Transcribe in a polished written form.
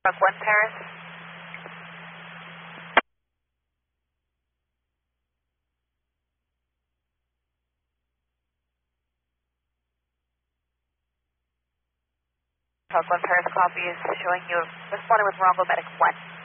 Truck 1 Paris. Truck 1 Paris copy is showing you responding with Rongo Medic 1.